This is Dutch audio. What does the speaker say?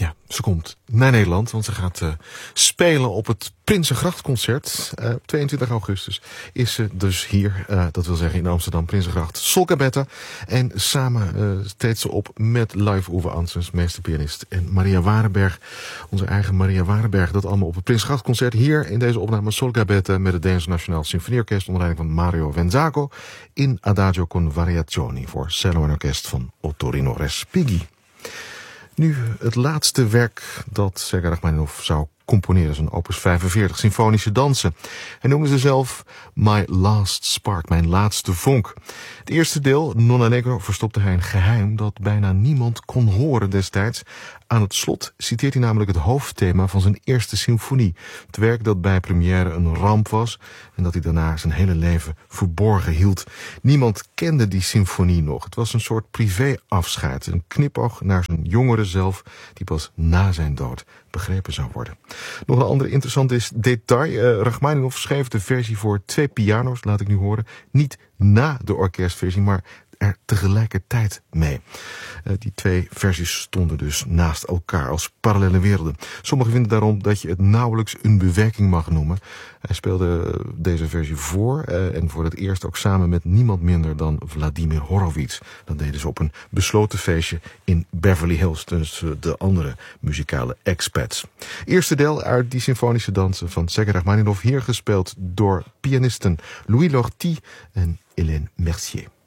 Ja, ze komt naar Nederland, want ze gaat spelen op het Prinsengrachtconcert. 22 augustus is ze dus hier, dat wil zeggen in Amsterdam, Prinsengracht, Solcabetta. En samen treedt ze op met live Uwe Antsens, meesterpianist, en Maria Warenberg, onze eigen Maria Warenberg. Dat allemaal op het Prinsengrachtconcert hier in deze opname Solcabetta met het Deense Nationaal Symfonieorkest onder leiding van Mario Venzaco in Adagio con Variazioni voor cello en orkest van Ottorino Respighi. Nu het laatste werk dat Sergej Rachmaninov zou componeren is een opus 45, symfonische dansen. Hij noemde ze zelf My Last Spark, mijn laatste vonk. Het eerste deel, Non Allegro, verstopte hij een geheim dat bijna niemand kon horen destijds. Aan het slot citeert hij namelijk het hoofdthema van zijn eerste symfonie. Het werk dat bij première een ramp was en dat hij daarna zijn hele leven verborgen hield. Niemand kende die symfonie nog. Het was een soort privéafscheid, een knipoog naar zijn jongere zelf die pas na zijn dood begrepen zou worden. Nog een ander interessant detail. Rachmaninov schreef de versie voor 2 piano's, laat ik nu horen. Niet na de orkestversie, maar er tegelijkertijd mee. Die 2 versies stonden dus naast elkaar als parallele werelden. Sommigen vinden daarom dat je het nauwelijks een bewerking mag noemen. Hij speelde deze versie voor en voor het eerst ook samen met niemand minder dan Vladimir Horowitz. Dat deden ze op een besloten feestje in Beverly Hills, dus de andere muzikale expats. Eerste deel uit die symfonische dansen van Sergej Rachmaninov, hier gespeeld door pianisten Louis Lortie en Hélène Mercier.